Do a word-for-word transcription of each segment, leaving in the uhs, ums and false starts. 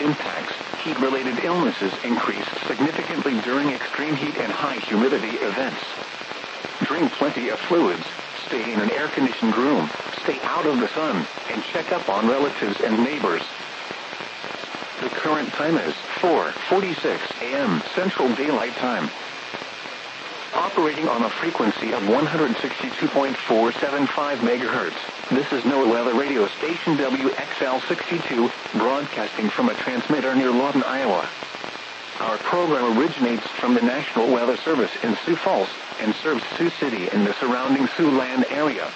impacts, heat-related illnesses increase significantly during extreme heat and high humidity events. Drink plenty of fluids, stay in an air-conditioned room, stay out of the sun, and check up on relatives and neighbors. The current time is four forty-six a m Central Daylight Time. Operating on a frequency of one hundred sixty-two point four seven five megahertz, this is NOAA Weather Radio Station W X L sixty-two, broadcasting from a transmitter near Lawton, Iowa. Our program originates from the National Weather Service in Sioux Falls and serves Sioux City and the surrounding Siouxland area.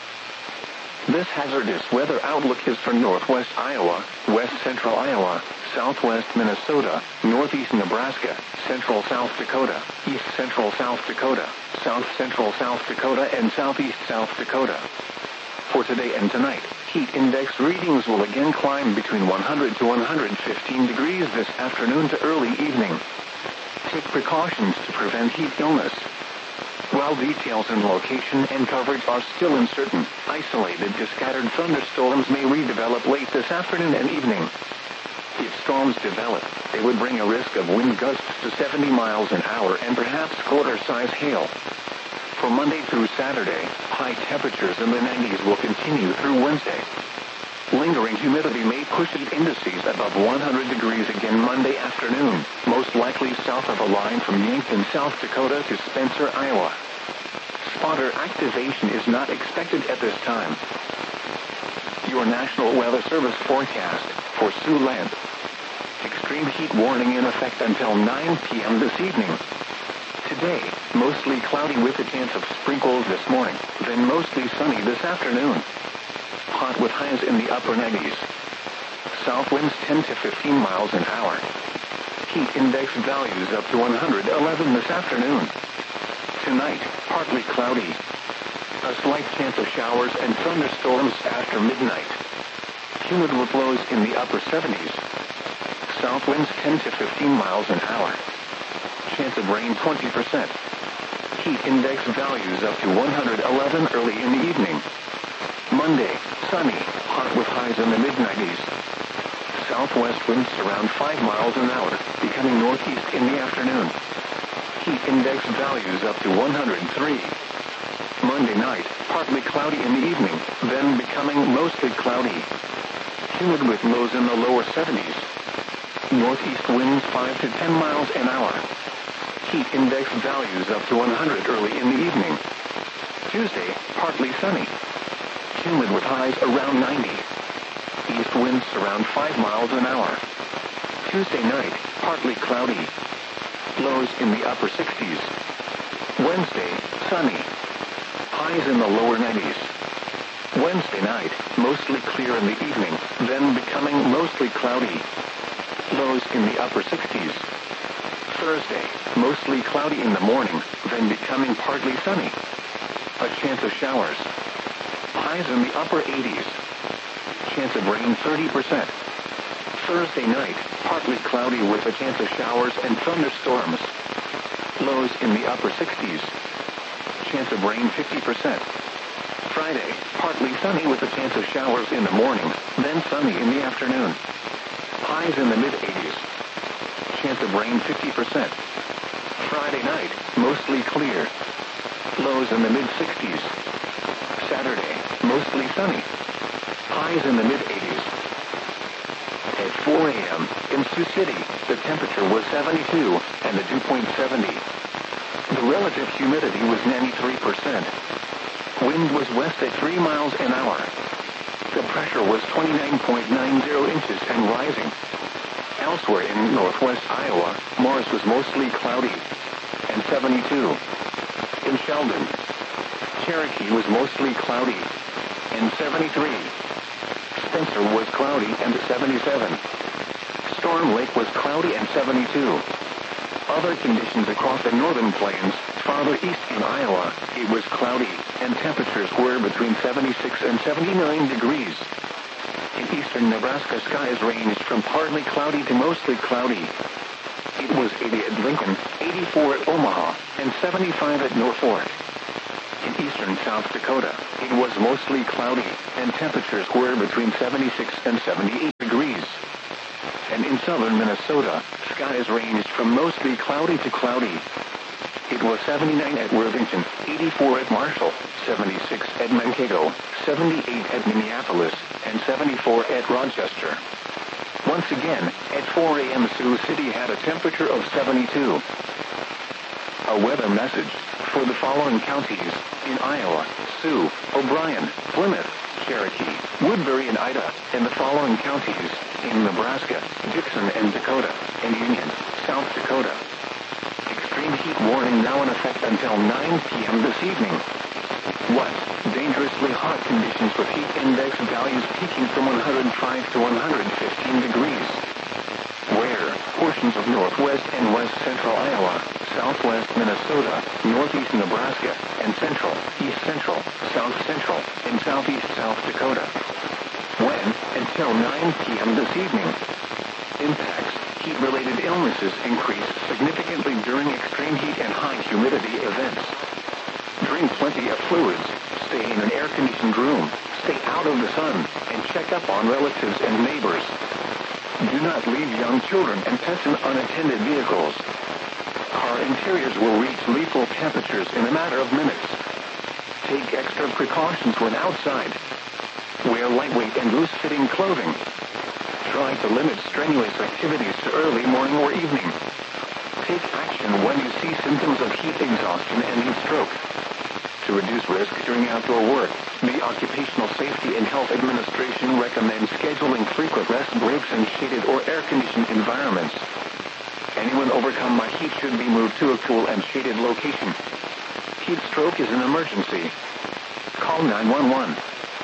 This hazardous weather outlook is for northwest Iowa, west central Iowa, southwest Minnesota, northeast Nebraska, central South Dakota, east central South Dakota, south central South Dakota, and southeast South Dakota. For today and tonight, heat index readings will again climb between one hundred to one hundred fifteen degrees this afternoon to early evening. Take precautions to prevent heat illness. While details and location and coverage are still uncertain, isolated to scattered thunderstorms may redevelop late this afternoon and evening. If storms develop, they would bring a risk of wind gusts to seventy miles an hour and perhaps quarter-size hail. For Monday through Saturday, high temperatures in the nineties will continue through Wednesday. Lingering humidity may push heat indices above one hundred degrees again Monday afternoon, most likely south of a line from Yankton, South Dakota to Spencer, Iowa. Spotter activation is not expected at this time. Your National Weather Service forecast for Siouxland. Extreme heat warning in effect until nine p m this evening. Today, mostly cloudy with a chance of sprinkles this morning, then mostly sunny this afternoon. Hot with highs in the upper nineties. South winds ten to fifteen miles an hour. Heat index values up to one hundred eleven this afternoon. Tonight, partly cloudy. A slight chance of showers and thunderstorms after midnight. Humid with lows in the upper seventies. South winds ten to fifteen miles an hour. Chance of rain twenty percent. Heat index values up to one hundred eleven early in the evening. Monday, sunny, hot with highs in the mid nineties. Southwest winds around five miles an hour, becoming northeast in the afternoon. Heat index values up to one hundred three. Monday night, partly cloudy in the evening, then becoming mostly cloudy. Humid with lows in the lower seventies. Northeast winds five to ten miles an hour. Heat index values up to one hundred early in the evening. Tuesday, partly sunny. Humid with highs around ninety. East winds around five miles an hour. Tuesday night, partly cloudy. Lows in the upper sixties. Wednesday, sunny. Highs in the lower nineties. Wednesday night, mostly clear in the evening, then becoming mostly cloudy. Lows in the upper sixties. Thursday, mostly cloudy in the morning, then becoming partly sunny. A chance of showers. Highs in the upper eighties. Chance of rain thirty percent. Thursday night, partly cloudy with a chance of showers and thunderstorms. Lows in the upper sixties. Chance of rain fifty percent. Friday, partly sunny with a chance of showers in the morning, then sunny in the afternoon. Highs in the mid eighties. Chance of rain fifty percent. Friday night, mostly clear. Lows in the mid sixties. Saturday, mostly sunny. Highs in the mid eighties. At four a m in Sioux City, the temperature was seventy-two and the dew point seventy. The relative humidity was ninety-three percent. Wind was west at three miles an hour. The pressure was twenty-nine point nine zero inches and rising. Elsewhere in northwest Iowa, Morris was mostly cloudy and seventy-two. In Sheldon, Cherokee was mostly cloudy and seventy-three. Spencer was cloudy and seventy-seven. Storm Lake was cloudy and seventy-two. Other conditions across the northern plains, farther east in Iowa, it was cloudy, and temperatures were between seventy-six and seventy-nine degrees. In eastern Nebraska, skies ranged from partly cloudy to mostly cloudy. It was eighty at Lincoln, eighty-four at Omaha, and seventy-five at Norfolk. In eastern South Dakota, it was mostly cloudy, and temperatures were between seventy-six and seventy-eight degrees. and in southern Minnesota, skies ranged from mostly cloudy to cloudy. It was seventy-nine at Worthington, eighty-four at Marshall, seventy-six at Mankato, seventy-eight at Minneapolis, and seventy-four at Rochester. Once again, at four a m Sioux City had a temperature of seventy-two. A weather message for the following counties in Iowa: Sioux, O'Brien, Plymouth, Cherokee, Woodbury and Ida, and the following counties in Nebraska: Dixon and Dakota, and Union, South Dakota. Extreme heat warning now in effect until nine p m this evening. What? Dangerously hot conditions with heat index values peaking from one hundred five to one hundred fifteen degrees. Where? Portions of northwest and west central Iowa, southwest Minnesota, northeast Nebraska, and central, east central, south central, and southeast South Dakota. When? Until nine p m this evening. Impacts. Heat-related illnesses increase significantly during extreme heat and high humidity events. Drink plenty of fluids, stay in an air-conditioned room, stay out of the sun, and check up on relatives and neighbors. Do not leave young children and pets in unattended vehicles. Car interiors will reach lethal temperatures in a matter of minutes. Take extra precautions when outside. Wear lightweight and loose-fitting clothing. Try to limit strenuous activities to early morning or evening. Take action when you see symptoms of heat exhaustion and heat stroke. To reduce risk during outdoor work, the Occupational Safety and Health Administration recommends scheduling frequent rest breaks in shaded or air-conditioned environments. Anyone overcome by heat should be moved to a cool and shaded location. Heat stroke is an emergency. Call nine one one.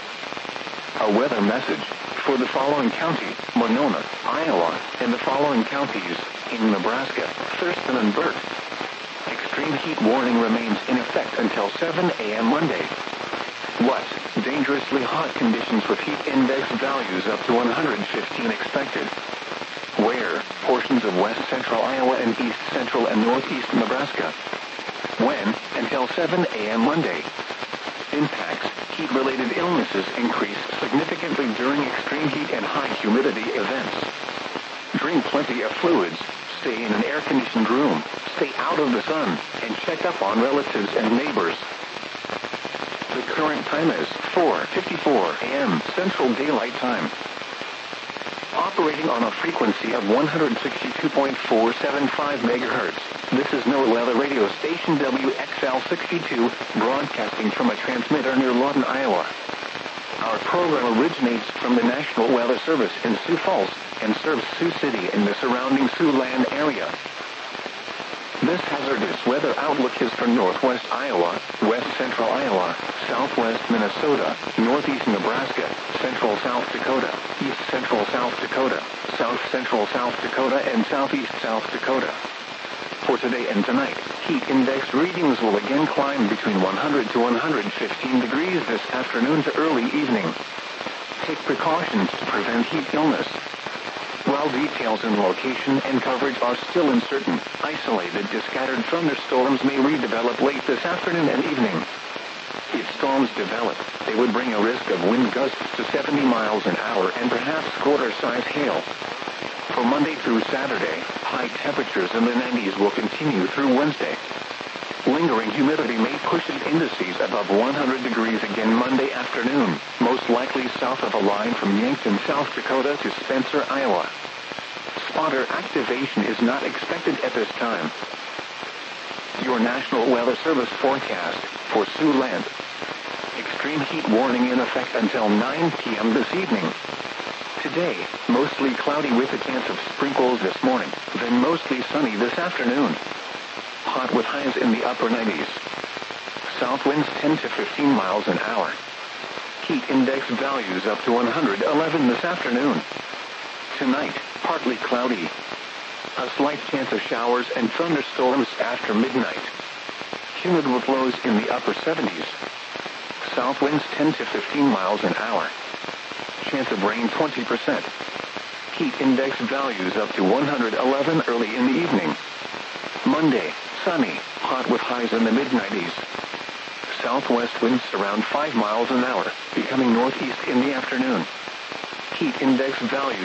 A weather message for the following county: Monona, Iowa, and the following counties in Nebraska: Thurston and Burt. Extreme heat warning remains in effect until seven a m Monday. What? Dangerously hot conditions with heat index values up to one hundred fifteen expected. Where? Portions of west central Iowa and east central and northeast Nebraska. When? Until seven a m Monday. Impacts. Heat-related illnesses increase significantly during extreme heat and high humidity events. Drink plenty of fluids, stay in an air-conditioned room, stay out of the sun, and check up on relatives and neighbors. The current time is four fifty-four a m Central Daylight Time. Operating on a frequency of one hundred sixty-two point four seven five megahertz, this is NOAA Weather Radio Station W X L sixty-two, broadcasting from a transmitter near Lawton, Iowa. Our program originates from the National Weather Service in Sioux Falls and serves Sioux City and the surrounding Siouxland area. This hazardous weather outlook is for northwest Iowa, west central Iowa, southwest Minnesota, northeast Nebraska, central South Dakota, east central South Dakota, south central South Dakota, and southeast South Dakota. For today and tonight, heat index readings will again climb between one hundred to one hundred fifteen degrees this afternoon to early evening. Take precautions to prevent heat illness. While details and location and coverage are still uncertain, isolated to scattered thunderstorms may redevelop late this afternoon and evening. If storms develop, they would bring a risk of wind gusts to seventy miles an hour and perhaps quarter-size hail. For Monday through Saturday, high temperatures in the nineties will continue through Wednesday. Lingering humidity may push its indices above one hundred degrees again Monday afternoon, most likely south of a line from Yankton, South Dakota to Spencer, Iowa. Spotter activation is not expected at this time. Your National Weather Service forecast for Siouxland. Extreme heat warning in effect until nine p m this evening. Today, mostly cloudy with a chance of sprinkles this morning, then mostly sunny this afternoon. Hot with highs in the upper nineties. South winds ten to fifteen miles an hour. Heat index values up to one hundred eleven this afternoon. Tonight, partly cloudy. A slight chance of showers and thunderstorms after midnight. Humid with lows in the upper seventies. South winds ten to fifteen miles an hour. Chance of rain twenty percent. Heat index values up to one hundred eleven early in the evening. Monday, sunny, hot with highs in the mid nineties. Southwest winds around five miles an hour, becoming northeast in the afternoon. Heat index values